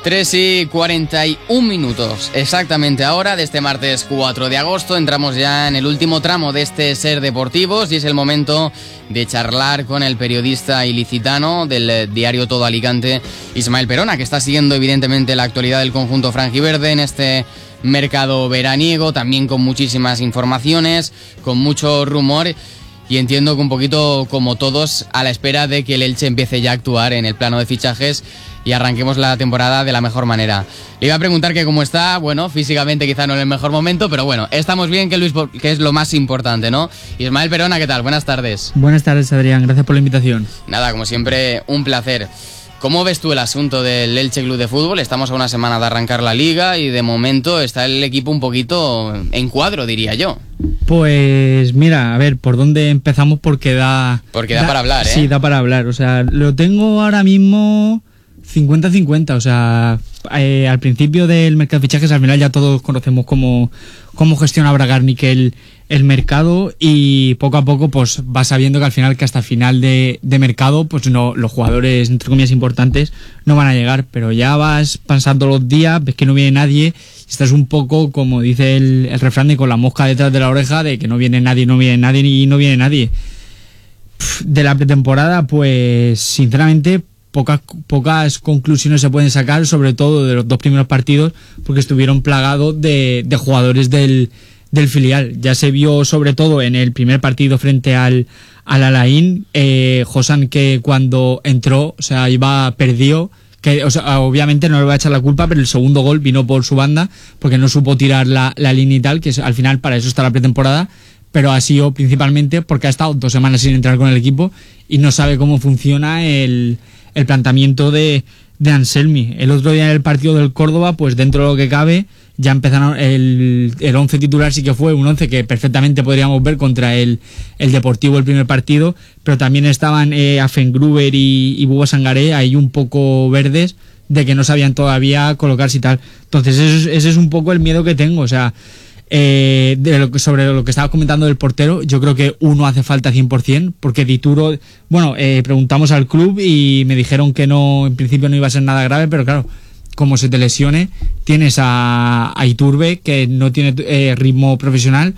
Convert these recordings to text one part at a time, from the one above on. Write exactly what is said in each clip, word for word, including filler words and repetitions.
tres y cuarenta y un minutos, exactamente ahora, de este martes cuatro de agosto. Entramos ya en el último tramo de este Ser Deportivos y es el momento de charlar con el periodista ilicitano del diario Todo Alicante, Ismael Perona, que está siguiendo evidentemente la actualidad del conjunto franjiverde en este mercado veraniego, también con muchísimas informaciones, con mucho rumor. Y entiendo que un poquito como todos a la espera de que el Elche empiece ya a actuar en el plano de fichajes y arranquemos la temporada de la mejor manera. Le iba a preguntar que cómo está, bueno, físicamente quizá no en el mejor momento, pero bueno, estamos bien, que Luis, que es lo más importante, ¿no? Ismael Perona, ¿qué tal? Buenas tardes. Buenas tardes, Adrián, gracias por la invitación. Nada, como siempre, un placer. ¿Cómo ves tú el asunto del Elche Club de Fútbol? Estamos a una semana de arrancar la liga y de momento está el equipo un poquito en cuadro, diría yo. Pues mira, a ver, ¿por dónde empezamos? Porque da... Porque da, da para hablar, ¿eh? Sí, da para hablar, o sea, lo tengo ahora mismo cincuenta cincuenta, o sea, eh, al principio del mercado de fichajes, al final ya todos conocemos cómo, cómo gestiona Bragarnik el, el mercado y poco a poco pues vas sabiendo que al final, que hasta final de, de mercado, pues no, los jugadores, entre comillas, importantes no van a llegar, pero ya vas pasando los días, ves que no viene nadie, estás un poco, como dice el, el refrán, de con la mosca detrás de la oreja, de que no viene nadie, no viene nadie y no viene nadie. De la pretemporada, pues sinceramente pocas pocas conclusiones se pueden sacar, sobre todo de los dos primeros partidos, porque estuvieron plagados de, de jugadores del, del filial. Ya se vio sobre todo en el primer partido frente al, al Alain, eh, Josan, que cuando entró, o sea, iba perdido, que, o sea, obviamente no le voy a echar la culpa, pero el segundo gol vino por su banda, porque no supo tirar la, la línea y tal, que es, al final para eso está la pretemporada, pero ha sido principalmente porque ha estado dos semanas sin entrar con el equipo y no sabe cómo funciona el, el planteamiento de, de Anselmi. El otro día en el partido del Córdoba, pues dentro de lo que cabe, ya empezaron el, el once titular, sí que fue un once que perfectamente podríamos ver contra el, el Deportivo el primer partido, pero también estaban eh, Afengruber y, y Bubo Sangaré ahí un poco verdes, de que no sabían todavía colocarse y tal. Entonces ese, ese es un poco el miedo que tengo, o sea, Eh, de lo que, sobre lo que estaba comentando del portero, yo creo que uno hace falta cien por ciento, porque Dituro, bueno, eh, preguntamos al club y me dijeron que no, en principio no iba a ser nada grave, pero claro, como se te lesione, tienes a, a Iturbe, que no tiene eh, ritmo profesional,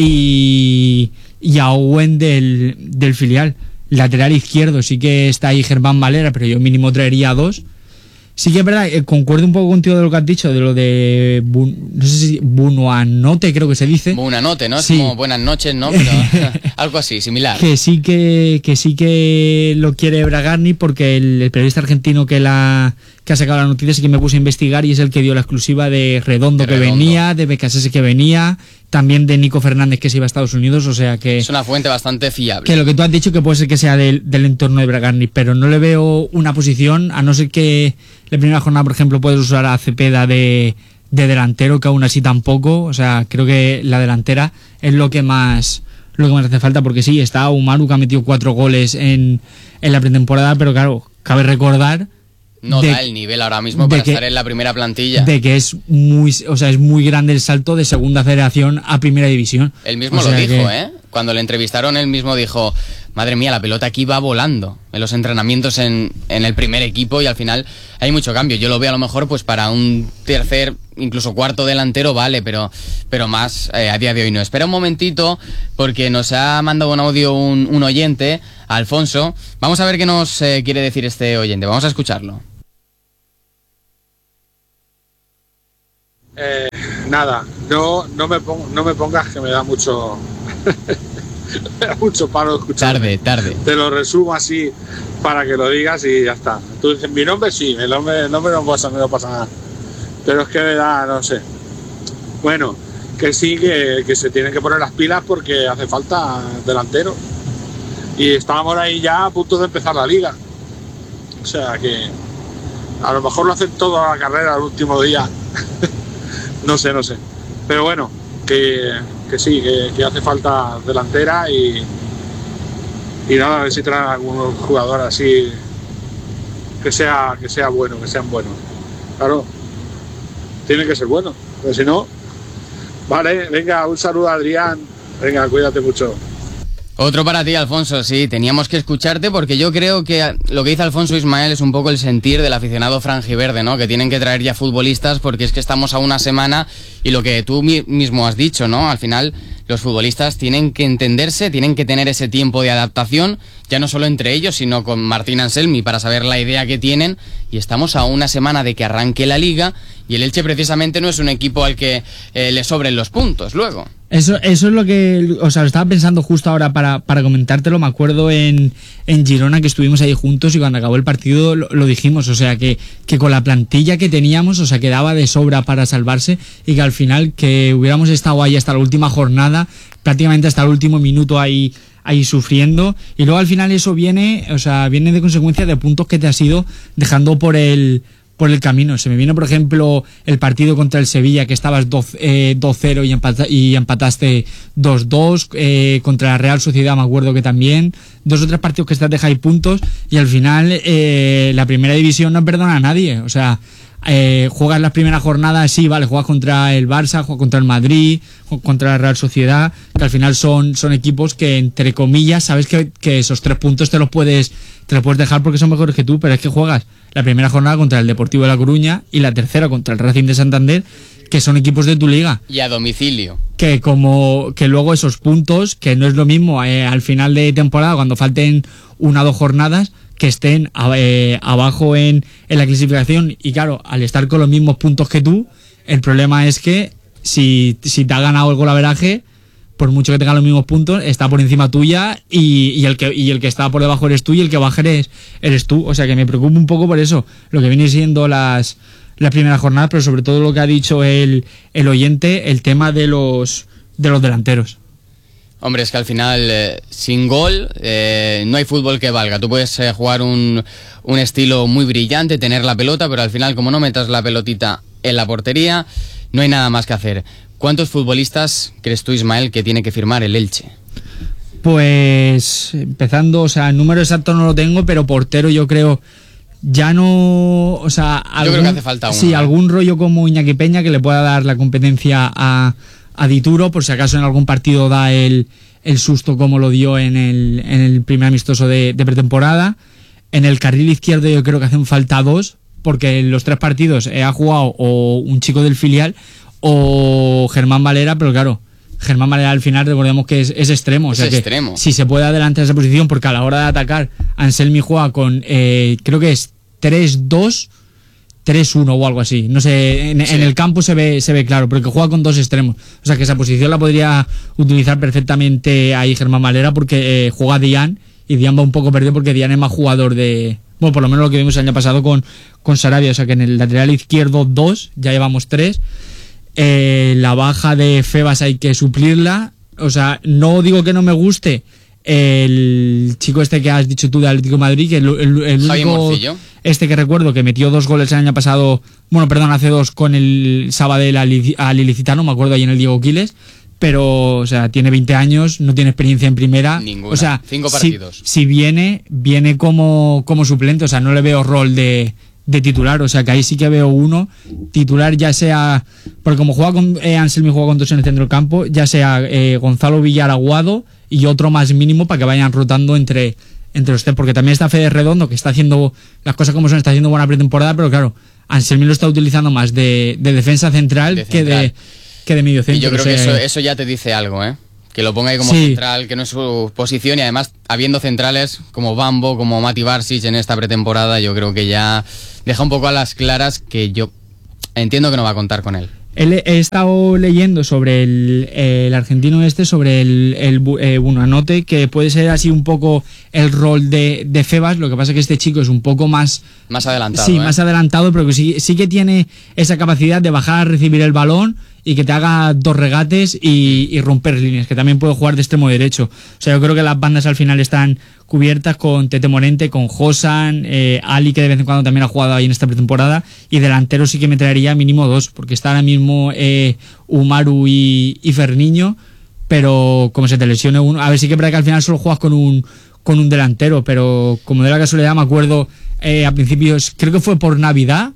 y, y a Owen del, del filial. Lateral izquierdo sí que está ahí Germán Valera, pero yo mínimo traería a dos. Sí que es verdad, eh, concuerdo un poco contigo de lo que has dicho, de lo de, Bun, no sé si Bunoanote creo que se dice. Bunoanote, ¿no? Sí. Es como buenas noches, ¿no? Pero algo así, similar. Que sí que, que sí que lo quiere Bragarni, porque el, el periodista argentino que la que ha sacado la noticia sí que me puse a investigar y es el que dio la exclusiva de Redondo, de Redondo. que venía, de Becasese que venía, también de Nico Fernández que se iba a Estados Unidos, o sea que... Es una fuente bastante fiable. Que lo que tú has dicho que puede ser que sea del, del entorno de Bragarni, pero no le veo una posición, a no ser que la primera jornada, por ejemplo, puedes usar a Cepeda de, de delantero, que aún así tampoco, o sea, creo que la delantera es lo que más lo que más hace falta, porque sí, está Umaru, que ha metido cuatro goles en, en la pretemporada, pero claro, cabe recordar... No de, da el nivel ahora mismo para que, estar en la primera plantilla. De que es muy, o sea, es muy grande el salto de segunda federación a primera división. Él mismo o lo sea dijo, que... ¿eh? Cuando le entrevistaron, él mismo dijo, madre mía, la pelota aquí va volando en los entrenamientos en, en el primer equipo y al final hay mucho cambio. Yo lo veo a lo mejor pues para un tercer, incluso cuarto delantero, vale, pero, pero más eh, a día de hoy no. Espera un momentito porque nos ha mandado un audio un, un oyente, Alfonso. Vamos a ver qué nos eh, quiere decir este oyente. Vamos a escucharlo. Eh, nada, no, no, me pongo, no me pongas que me da mucho me da mucho palo escuchar. Tarde, tarde. Te lo resumo así para que lo digas y ya está. Tú dices, mi nombre sí, el nombre, el nombre no pasa, no pasa nada. Pero es que me da, no sé. Bueno, que sí, que, que se tienen que poner las pilas porque hace falta delantero. Y estábamos ahí ya a punto de empezar la liga. O sea que a lo mejor lo hacen toda la carrera el último día. No sé, no sé. Pero bueno, que, que sí, que, que hace falta delantera y, y nada, a ver si traen algún jugador así que sea, que sea bueno, que sean buenos. Claro, tiene que ser bueno, porque si no... Vale, venga, un saludo a Adrián. Venga, cuídate mucho. Otro para ti, Alfonso, sí, teníamos que escucharte porque yo creo que lo que dice Alfonso Ismael es un poco el sentir del aficionado franjiverde, ¿no? Que tienen que traer ya futbolistas porque es que estamos a una semana y lo que tú mi- mismo has dicho, ¿no? Al final los futbolistas tienen que entenderse, tienen que tener ese tiempo de adaptación, ya no solo entre ellos, sino con Martín Anselmi para saber la idea que tienen, y estamos a una semana de que arranque la Liga y el Elche precisamente no es un equipo al que eh, le sobren los puntos luego. Eso, eso es lo que, o sea, lo estaba pensando justo ahora para, para comentártelo. Me acuerdo en, en Girona que estuvimos ahí juntos y cuando acabó el partido lo, lo dijimos, o sea, que, que con la plantilla que teníamos, o sea, que daba de sobra para salvarse y que al final que hubiéramos estado ahí hasta la última jornada, prácticamente hasta el último minuto ahí, ahí sufriendo, y luego al final eso viene, o sea, viene de consecuencia de puntos que te has ido dejando por el por el camino. Se me viene, por ejemplo, el partido contra el Sevilla, que estabas dos cero y, empata, y empataste dos dos, eh, contra la Real Sociedad me acuerdo que también, dos o tres partidos que estás dejáis puntos, y al final eh, la primera división no perdona a nadie, o sea, eh, juegas las primeras jornadas, sí, vale, juegas contra el Barça, juegas contra el Madrid, contra la Real Sociedad, que al final son, son equipos que, entre comillas, sabes que, que esos tres puntos te los puedes te los puedes dejar porque son mejores que tú, pero es que juegas la primera jornada contra el Deportivo de La Coruña y la tercera contra el Racing de Santander, que son equipos de tu liga. Y a domicilio. Que como que luego esos puntos, que no es lo mismo eh, al final de temporada, cuando falten una o dos jornadas, que estén eh, abajo en, en la clasificación, y claro, al estar con los mismos puntos que tú, el problema es que si, si te ha ganado el golaveraje, por mucho que tenga los mismos puntos, está por encima tuya, y, y el que y el que está por debajo eres tú, y el que baja eres, eres tú. O sea que me preocupa un poco por eso, lo que viene siendo las, las primeras jornadas, pero sobre todo lo que ha dicho el, el oyente, el tema de los, de los delanteros. Hombre, es que al final, eh, sin gol, eh, no hay fútbol que valga. Tú puedes eh, jugar un, un estilo muy brillante, tener la pelota, pero al final, como no metas la pelotita en la portería, no hay nada más que hacer. ¿Cuántos futbolistas crees tú, Ismael, que tiene que firmar el Elche? Pues empezando, o sea, el número exacto no lo tengo, pero portero yo creo ya no, o sea, algún, yo creo que hace falta uno. Sí, ¿eh? Algún rollo como Iñaki Peña que le pueda dar la competencia a, a Dituro, por si acaso en algún partido da el, el susto como lo dio en el, en el primer amistoso de, de pretemporada. En el carril izquierdo yo creo que hacen falta dos, porque en los tres partidos eh, ha jugado o un chico del filial o Germán Valera, pero claro, Germán Valera al final recordemos que es, es extremo, o sea es que extremo. Si se puede adelantar esa posición, porque a la hora de atacar Anselmi juega con eh, creo que es tres dos tres uno o algo así, no sé, en, sí. en el campo se ve se ve claro, porque juega con dos extremos, o sea que esa posición la podría utilizar perfectamente ahí Germán Valera, porque eh, juega Dian, y Dian va un poco perdido porque Dian es más jugador de, bueno, por lo menos lo que vimos el año pasado con, con Sarabia, o sea que en el lateral izquierdo dos, ya llevamos tres. Eh, la baja de Febas hay que suplirla, o sea, no digo que no me guste el chico este que has dicho tú de Atlético de Madrid, que el, el, el único este que recuerdo que metió dos goles el año pasado, bueno, perdón, hace dos con el Sabadell al Ilicitano, me acuerdo ahí en el Diego Quiles, pero, o sea, tiene veinte años, no tiene experiencia en primera. Ninguna. O sea, cinco partidos. Si, si viene, viene como, como suplente, o sea, no le veo rol de, de titular, o sea, que ahí sí que veo uno titular, ya sea, porque como juega con eh, Anselmi, juega con dos en el centro del campo, ya sea eh, Gonzalo Villar Aguado y otro más mínimo para que vayan rotando entre, entre los tres, porque también está Fede Redondo, que está haciendo las cosas como son, está haciendo buena pretemporada, pero claro, Anselmi lo está utilizando más de, de defensa central, de que central. de que de medio centro. Y yo creo o sea, que eso, eso ya te dice algo, ¿eh? Que lo ponga ahí como sí. central, que no es su posición, y además habiendo centrales como Bambo, como Mati Barsic en esta pretemporada, yo creo que ya deja un poco a las claras que yo entiendo que no va a contar con él. He estado leyendo sobre el, el argentino este, sobre el, el eh, Buonanotte, que puede ser así un poco el rol de, de Febas, lo que pasa es que este chico es un poco más... Más adelantado, Sí, ¿eh? más adelantado, pero que sí, sí que tiene esa capacidad de bajar a recibir el balón y que te haga dos regates y, y romper líneas, que también puede jugar de extremo derecho. O sea, yo creo que las bandas al final están cubiertas con Tete Morente, con Josan, eh, Ali, que de vez en cuando también ha jugado ahí en esta pretemporada, y delantero sí que me traería mínimo dos, porque está ahora mismo eh, Umaru y, y Ferniño, pero como se te lesione uno, a ver, sí que es verdad que al final solo juegas con un con un delantero, pero como de la casualidad me acuerdo eh, a principios, creo que fue por Navidad,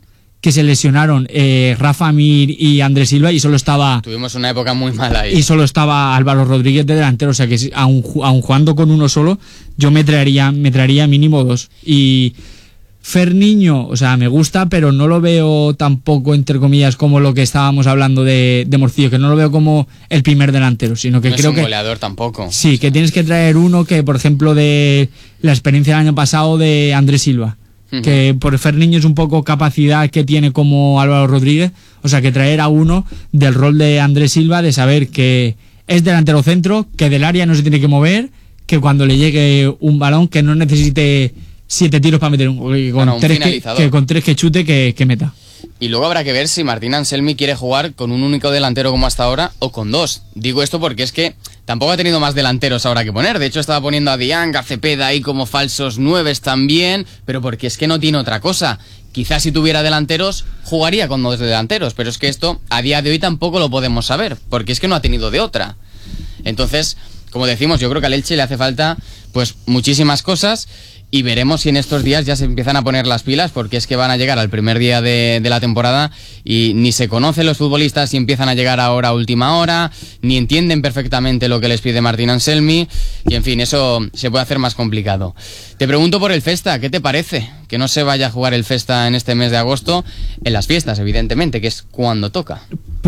que se lesionaron eh, Rafa Mir y Andrés Silva y solo estaba... Tuvimos una época muy mala ahí. Y solo estaba Álvaro Rodríguez de delantero, o sea que aun, aun jugando con uno solo, yo me traería, me traería mínimo dos. Y Fer Niño, o sea, me gusta, pero no lo veo tampoco, entre comillas, como lo que estábamos hablando de, de Morcillo, que no lo veo como el primer delantero, sino que no creo es un que... goleador tampoco. Sí, o sea, que tienes que traer uno que, por ejemplo, de la experiencia del año pasado de Andrés Silva. Que por Fer Niño es un poco capacidad que tiene como Álvaro Rodríguez, o sea que traer a uno del rol de Andrés Silva, de saber que es delantero centro, que del área no se tiene que mover, que cuando le llegue un balón que no necesite siete tiros para meter un gol, que con, bueno, un tres, que, que con tres que chute que, que meta. Y luego habrá que ver si Martín Anselmi quiere jugar con un único delantero como hasta ahora o con dos. Digo esto porque es que tampoco ha tenido más delanteros ahora que poner. De hecho estaba poniendo a Diang, a Cepeda ahí como falsos nueves también, pero porque es que no tiene otra cosa. Quizás si tuviera delanteros jugaría con dos delanteros, pero es que esto a día de hoy tampoco lo podemos saber, porque es que no ha tenido de otra. Entonces, como decimos, yo creo que al Elche le hace falta pues muchísimas cosas. Y veremos si en estos días ya se empiezan a poner las pilas, porque es que van a llegar al primer día de, de la temporada y ni se conocen los futbolistas si empiezan a llegar ahora a última hora, ni entienden perfectamente lo que les pide Martín Anselmi, y en fin, eso se puede hacer más complicado. Te pregunto por el Festa, ¿qué te parece? Que no se vaya a jugar el Festa en este mes de agosto, en las fiestas, evidentemente, que es cuando toca.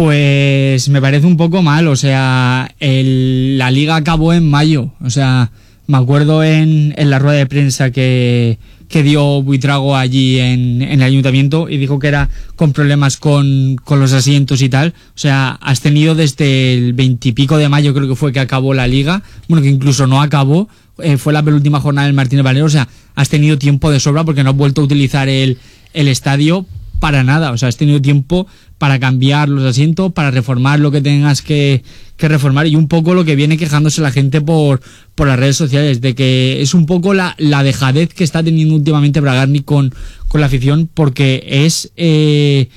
Pues me parece un poco mal, o sea, el, la liga acabó en mayo, o sea... Me acuerdo en, en la rueda de prensa que, que dio Buitrago allí en, en el ayuntamiento y dijo que era con problemas con, con los asientos y tal. O sea, has tenido desde el veintipico de mayo, creo que fue que acabó la liga, bueno, que incluso no acabó, eh, fue la penúltima jornada del Martínez Valero, o sea, has tenido tiempo de sobra porque no has vuelto a utilizar el, el estadio para nada, o sea, has tenido tiempo para cambiar los asientos, para reformar lo que tengas que, que reformar, y un poco lo que viene quejándose la gente por, por las redes sociales, de que es un poco la, la dejadez que está teniendo últimamente Bragarni con, con la afición, porque es eh,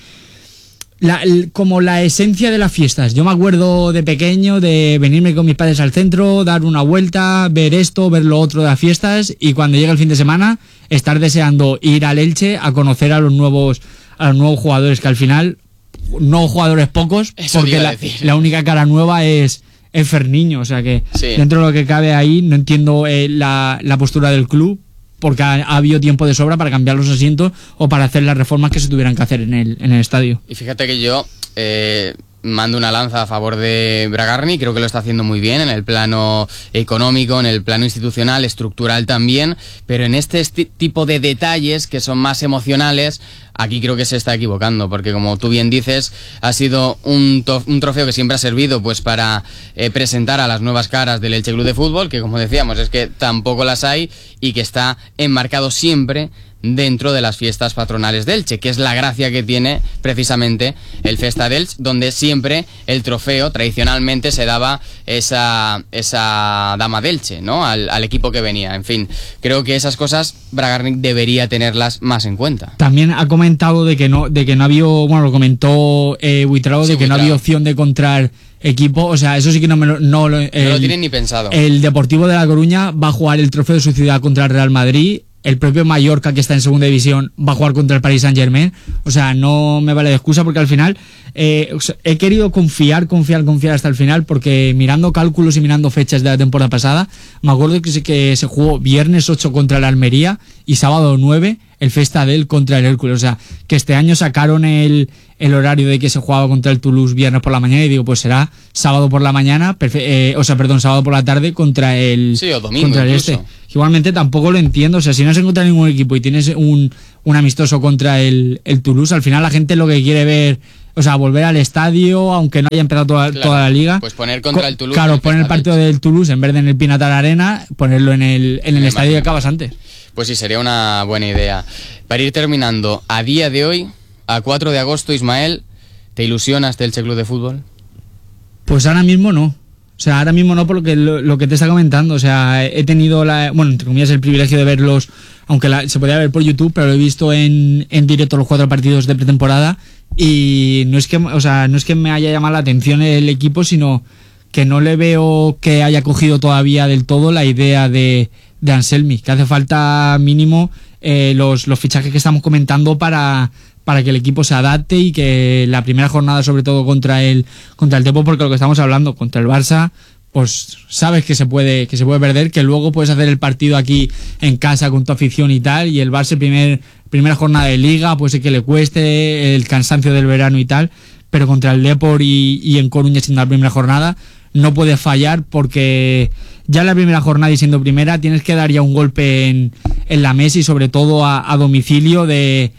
la, el, como la esencia de las fiestas. Yo me acuerdo de pequeño de venirme con mis padres al centro, dar una vuelta, ver esto, ver lo otro de las fiestas, y cuando llega el fin de semana estar deseando ir al Elche a conocer a los nuevos a los nuevos jugadores, que al final no jugadores pocos, eso porque la, la única cara nueva es, es Fer Niño, o sea que sí. Dentro de lo que cabe ahí no entiendo eh, la, la postura del club, porque ha, ha habido tiempo de sobra para cambiar los asientos o para hacer las reformas que se tuvieran que hacer en el, en el estadio. Y fíjate que yo eh, mando una lanza a favor de Bragarni, creo que lo está haciendo muy bien en el plano económico, en el plano institucional, estructural también, pero en este esti- tipo de detalles que son más emocionales, aquí creo que se está equivocando, porque como tú bien dices, ha sido un, to- un trofeo que siempre ha servido pues para eh, presentar a las nuevas caras del Elche Club de Fútbol, que como decíamos es que tampoco las hay, y que está enmarcado siempre dentro de las fiestas patronales de Elche, que es la gracia que tiene precisamente el Festa del Elche, donde siempre el trofeo tradicionalmente se daba esa, esa dama de Elche, ¿no? Al, al equipo que venía. En fin, creo que esas cosas Bragarnik debería tenerlas más en cuenta. También ha comentado de que no, de que no había, bueno, lo comentó eh, Buitrago, sí, de que Buitrago. no había opción de encontrar equipo, o sea, eso sí que no me lo, no, lo, el, no lo tienen ni pensado. El Deportivo de La Coruña va a jugar el trofeo de su ciudad contra el Real Madrid. El propio Mallorca, que está en segunda división, va a jugar contra el Paris Saint-Germain. O sea, no me vale de excusa, porque al final eh, o sea, he querido confiar, confiar, confiar hasta el final, porque mirando cálculos y mirando fechas de la temporada pasada, me acuerdo que se, que se jugó viernes ocho contra el Almería y sábado nueve el Festa del contra el Hércules. O sea, que este año sacaron el, el horario de que se jugaba contra el Toulouse viernes por la mañana, y digo, pues será sábado por la mañana, perfe- eh, o sea, perdón, sábado por la tarde contra el, sí, o domingo contra el incluso. este. Igualmente tampoco lo entiendo, o sea, si no se encuentra ningún equipo y tienes un, un amistoso contra el, el Toulouse, al final la gente lo que quiere ver, o sea, volver al estadio, aunque no haya empezado toda, Claro, toda la liga. pues poner contra el Toulouse. Claro, el poner el Festa partido del del Toulouse en vez de en el Pinatar Arena, ponerlo en el, en el Me estadio que imagino. acabas antes. Pues sí, sería una buena idea. Para ir terminando, a día de hoy, a cuatro de agosto, Ismael, ¿te ilusiona este Elche Club de Fútbol? Pues ahora mismo no. O sea, ahora mismo no, por lo que, lo, lo que te está comentando. O sea, he tenido, la, bueno, entre comillas, el privilegio de verlos, aunque la, se podía ver por YouTube, pero lo he visto en, en directo los cuatro partidos de pretemporada, y no es que, o sea, no es que me haya llamado la atención el equipo, sino que no le veo que haya cogido todavía del todo la idea de, de Anselmi, que hace falta mínimo eh, los, los fichajes que estamos comentando para, para que el equipo se adapte y que la primera jornada, sobre todo contra el contra el Depor, porque lo que estamos hablando, contra el Barça, pues sabes que se puede que se puede perder, que luego puedes hacer el partido aquí en casa con tu afición y tal, y el Barça primer primera jornada de Liga, puede ser que le cueste el cansancio del verano y tal, pero contra el Depor y, y en Coruña siendo la primera jornada no puedes fallar, porque ya en la primera jornada y siendo primera tienes que dar ya un golpe en, en la mesa, y sobre todo a, a domicilio. De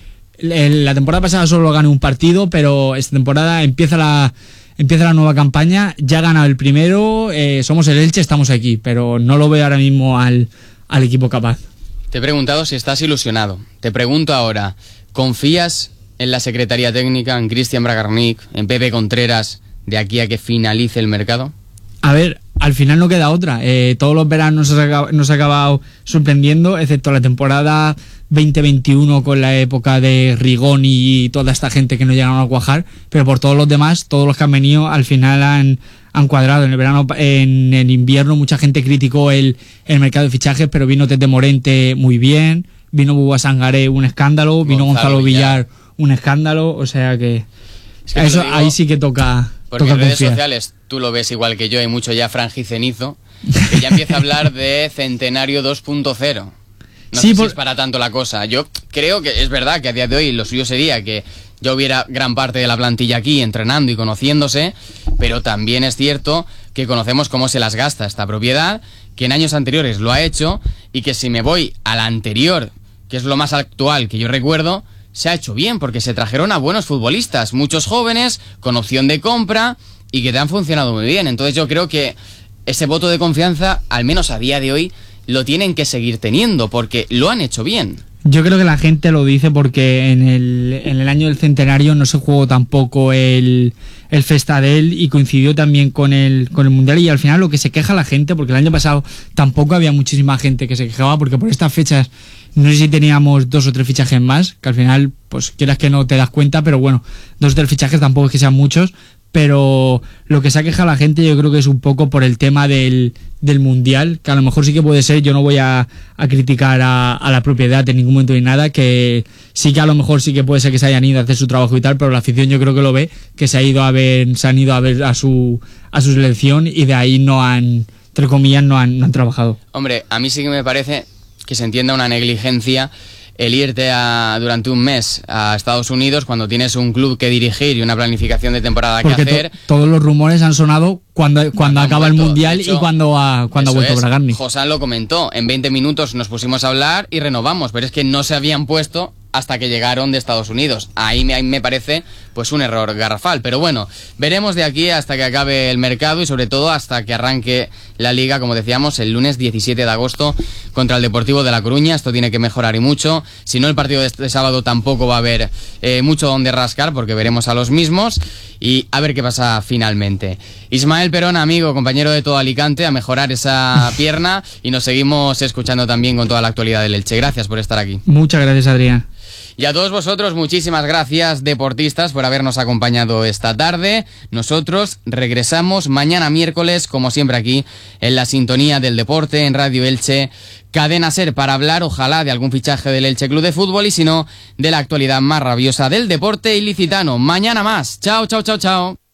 la temporada pasada solo gané un partido, pero esta temporada empieza la empieza la nueva campaña, ya ha ganado el primero, eh, somos el Elche, estamos aquí, pero no lo veo ahora mismo al, al equipo capaz. Te he preguntado si estás ilusionado. Te pregunto ahora, ¿confías en la Secretaría Técnica, en Cristian Bragarnik, en Pepe Contreras, de aquí a que finalice el mercado? A ver, al final no queda otra. Eh, todos los veranos nos ha, nos ha acabado sorprendiendo, excepto la temporada veinte veintiuno con la época de Rigoni y toda esta gente que no llegaron a cuajar, pero por todos los demás, todos los que han venido al final han, han cuadrado. En el verano, en el invierno mucha gente criticó el, el mercado de fichajes, pero vino Tete Morente muy bien, vino Bouba Sangaré un escándalo, vino Gonzalo, Gonzalo Villar. Villar un escándalo, o sea que, es que eso ahí sí que toca. Porque toca en redes confiar. sociales tú lo ves igual que yo, hay mucho ya frangicenizo, que ya empieza a hablar de Centenario dos punto cero. No sí, sé por... si es para tanto la cosa. Yo creo que es verdad que a día de hoy lo suyo sería que ya hubiera gran parte de la plantilla aquí entrenando y conociéndose, pero también es cierto que conocemos cómo se las gasta esta propiedad, que en años anteriores lo ha hecho, y que si me voy a la anterior, que es lo más actual que yo recuerdo, se ha hecho bien, porque se trajeron a buenos futbolistas, muchos jóvenes, con opción de compra, y que te han funcionado muy bien. Entonces yo creo que ese voto de confianza, al menos a día de hoy, lo tienen que seguir teniendo, porque lo han hecho bien. Yo creo que la gente lo dice porque en el, en el año del centenario no se jugó tampoco el, el Festadel, y coincidió también con el, con el Mundial, y al final lo que se queja la gente, porque el año pasado tampoco había muchísima gente que se quejaba, porque por estas fechas no sé si teníamos dos o tres fichajes más, que al final, pues quieras que no te das cuenta, pero bueno, dos o tres fichajes tampoco es que sean muchos, pero lo que se ha quejado la gente yo creo que es un poco por el tema del, del Mundial, que a lo mejor sí que puede ser. Yo no voy a, a criticar a, a la propiedad en ningún momento ni nada, que sí que a lo mejor sí que puede ser que se hayan ido a hacer su trabajo y tal, pero la afición yo creo que lo ve, que se ha ido a ver, se han ido a ver a su, a su selección, y de ahí no han, entre comillas, no han, no han trabajado. Hombre, a mí sí que me parece que se entienda una negligencia el irte a, durante un mes a Estados Unidos cuando tienes un club que dirigir y una planificación de temporada Porque que hacer. To, todos los rumores han sonado cuando, cuando, cuando acaba vuelto, el Mundial hecho, y cuando ha, cuando ha vuelto Bragarnik. Josán lo comentó, en veinte minutos nos pusimos a hablar y renovamos, pero es que no se habían puesto hasta que llegaron de Estados Unidos. Ahí me, ahí me parece pues un error garrafal, pero bueno, veremos de aquí hasta que acabe el mercado y sobre todo hasta que arranque la Liga, como decíamos, el lunes diecisiete de agosto contra el Deportivo de La Coruña. Esto tiene que mejorar y mucho, si no el partido de este sábado tampoco va a haber eh, mucho donde rascar, porque veremos a los mismos y a ver qué pasa finalmente. Ismael Perón, amigo, compañero de todo Alicante, a mejorar esa pierna, y nos seguimos escuchando también con toda la actualidad del Elche. Gracias por estar aquí. Muchas gracias, Adrián. Y a todos vosotros, muchísimas gracias, deportistas, por habernos acompañado esta tarde. Nosotros regresamos mañana miércoles, como siempre aquí, en la sintonía del deporte, en Radio Elche, Cadena SER, para hablar, ojalá, de algún fichaje del Elche Club de Fútbol, y si no, de la actualidad más rabiosa del deporte ilicitano. Mañana más. Chao, chao, chao, chao.